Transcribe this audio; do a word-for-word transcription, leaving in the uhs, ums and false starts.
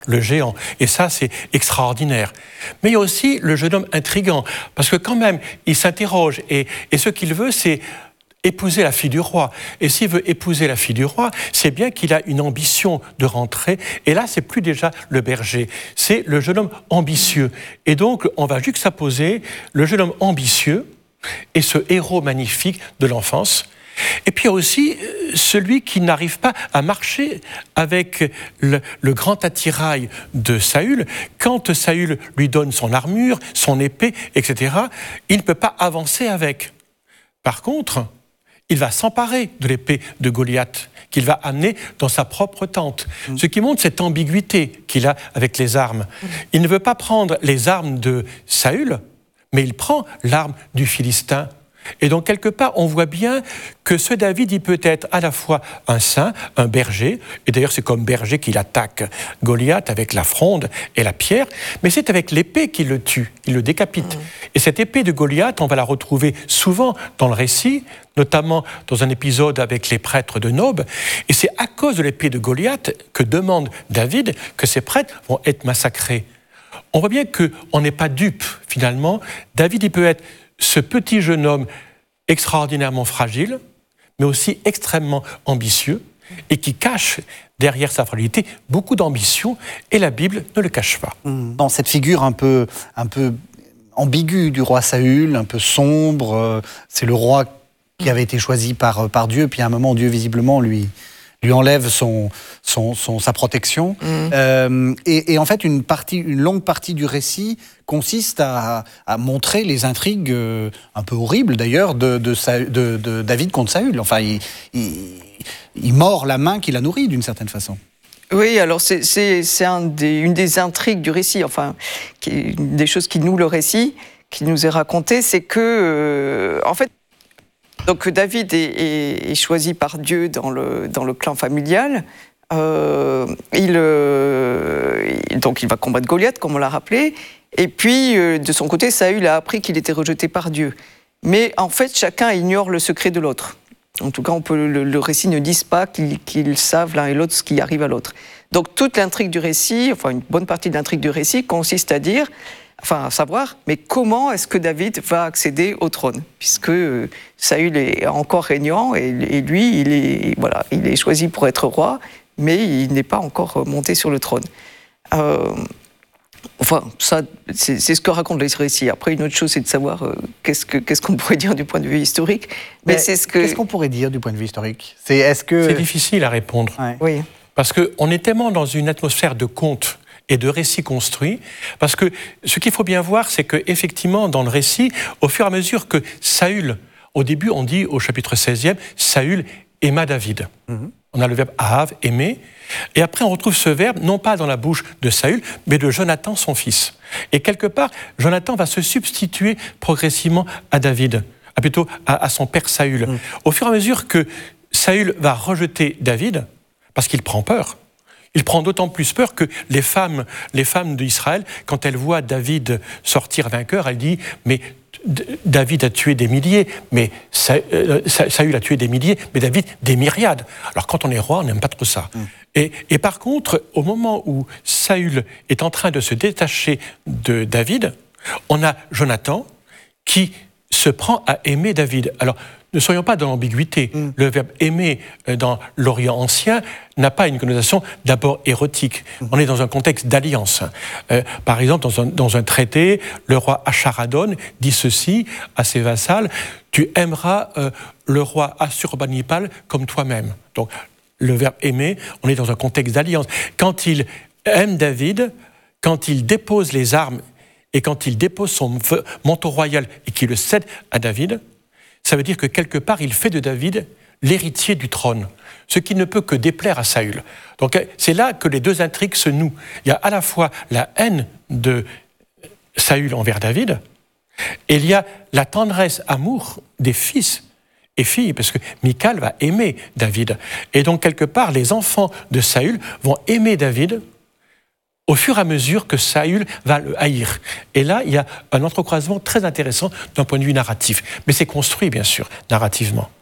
le géant. Et ça, c'est extraordinaire. Mais il y a aussi le jeune homme intriguant, parce que quand même, il s'interroge, et, et ce qu'il veut, c'est épouser la fille du roi. Et s'il veut épouser la fille du roi, c'est bien qu'il a une ambition de rentrer. Et là, c'est plus déjà le berger, c'est le jeune homme ambitieux. Et donc, on va juxtaposer le jeune homme ambitieux et ce héros magnifique de l'enfance. Et puis il y a aussi celui qui n'arrive pas à marcher avec le, le grand attirail de Saül. Quand Saül lui donne son armure, son épée, et cetera, il ne peut pas avancer avec. Par contre, il va s'emparer de l'épée de Goliath, qu'il va amener dans sa propre tente. Mmh. Ce qui montre cette ambiguïté qu'il a avec les armes. Mmh. Il ne veut pas prendre les armes de Saül, mais il prend l'arme du Philistin. Et donc, quelque part, on voit bien que ce David, il peut être à la fois un saint, un berger, et d'ailleurs, c'est comme berger qu'il attaque Goliath avec la fronde et la pierre, mais c'est avec l'épée qu'il le tue, il le décapite. Mmh. Et cette épée de Goliath, on va la retrouver souvent dans le récit, notamment dans un épisode avec les prêtres de Nob, et c'est à cause de l'épée de Goliath que demande David que ces prêtres vont être massacrés. On voit bien qu'on n'est pas dupe, finalement. David, il peut être ce petit jeune homme extraordinairement fragile, mais aussi extrêmement ambitieux, et qui cache derrière sa fragilité beaucoup d'ambition, et la Bible ne le cache pas. Dans cette figure un peu, un peu ambiguë du roi Saül, un peu sombre, euh, c'est le roi qui avait été choisi par, par Dieu, puis à un moment, Dieu visiblement lui... lui enlève son, son, son, sa protection. Mmh. Euh, et, et en fait, une, partie, une longue partie du récit consiste à, à montrer les intrigues, euh, un peu horribles d'ailleurs, de, de, de, de David contre Saül. Enfin, il, il, il mord la main qu'il a nourrie d'une certaine façon. Oui, alors c'est, c'est, c'est un des, une des intrigues du récit, enfin, qui, une des choses qui noue le récit, qui nous est raconté, c'est que, euh, en fait, donc David est, est, est choisi par Dieu dans le, dans le clan familial. Euh, il, euh, donc il va combattre Goliath, comme on l'a rappelé. Et puis, euh, de son côté, Saül a appris qu'il était rejeté par Dieu. Mais en fait, chacun ignore le secret de l'autre. En tout cas, on peut, le, le récit ne dit pas qu'ils, qu'ils savent l'un et l'autre ce qui arrive à l'autre. Donc toute l'intrigue du récit, enfin une bonne partie de l'intrigue du récit, consiste à dire... Enfin, à savoir, mais comment est-ce que David va accéder au trône ? Puisque euh, Saül est encore régnant et, et lui, il est, voilà, il est choisi pour être roi, mais il n'est pas encore monté sur le trône. Euh, enfin, ça, c'est, c'est ce que raconte le récit. Après, une autre chose, c'est de savoir euh, qu'est-ce, que, qu'est-ce qu'on pourrait dire du point de vue historique. Mais, mais c'est ce que... Qu'est-ce qu'on pourrait dire du point de vue historique ? C'est, est-ce que... c'est difficile à répondre. Ouais. Oui. Parce qu'on est tellement dans une atmosphère de conte et de récits construits, parce que ce qu'il faut bien voir, c'est qu'effectivement, dans le récit, au fur et à mesure que Saül, au début, on dit au chapitre seizième, Saül aima David. Mm-hmm. On a le verbe ahav, aimer, et après on retrouve ce verbe, non pas dans la bouche de Saül, mais de Jonathan, son fils. Et quelque part, Jonathan va se substituer progressivement à David, à plutôt à, à son père Saül. Mm. Au fur et à mesure que Saül va rejeter David, parce qu'il prend peur, il prend d'autant plus peur que les femmes, les femmes d'Israël, quand elles voient David sortir vainqueur, elles disent « mais David a tué des milliers, mais Saül a tué des milliers, mais David des myriades ». Alors quand on est roi, on n'aime pas trop ça. Mm. Et, et par contre, au moment où Saül est en train de se détacher de David, on a Jonathan qui se prend à aimer David. Alors, ne soyons pas dans l'ambiguïté. Mm. Le verbe « aimer » dans l'Orient ancien n'a pas une connotation d'abord érotique. Mm. On est dans un contexte d'alliance. Euh, par exemple, dans un, dans un traité, le roi Acharadon dit ceci à ses vassals « Tu aimeras euh, le roi Assurbanipal comme toi-même ». Donc, le verbe « aimer », on est dans un contexte d'alliance. Quand il aime David, quand il dépose les armes et quand il dépose son manteau royal et qu'il le cède à David, ça veut dire que quelque part, il fait de David l'héritier du trône, ce qui ne peut que déplaire à Saül. Donc c'est là que les deux intrigues se nouent. Il y a à la fois la haine de Saül envers David, et il y a la tendresse, amour des fils et filles, parce que Michal va aimer David. Et donc quelque part, les enfants de Saül vont aimer David au fur et à mesure que Saül va le haïr. Et là, il y a un entrecroisement très intéressant d'un point de vue narratif. Mais c'est construit, bien sûr, narrativement.